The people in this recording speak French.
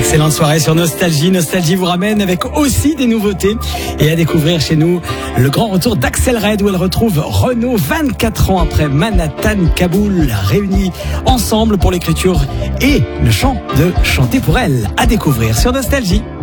Excellente soirée sur Nostalgie. Nostalgie vous ramène avec aussi des nouveautés et à découvrir chez nous le grand retour d'Axel Red où elle retrouve Renaud 24 ans après Manhattan Kaboul, réunis ensemble pour l'écriture et le chant de Chanter pour elle à découvrir sur Nostalgie.